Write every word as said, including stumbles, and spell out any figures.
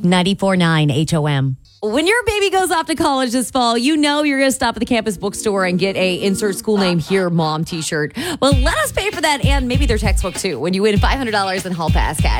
ninety-four point nine H O M. When your baby goes off to college this fall, you know you're going to stop at the campus bookstore and get a insert school name here mom t-shirt. Well, let us pay for that and maybe their textbook too when you win five hundred dollars in Hall Pass cash.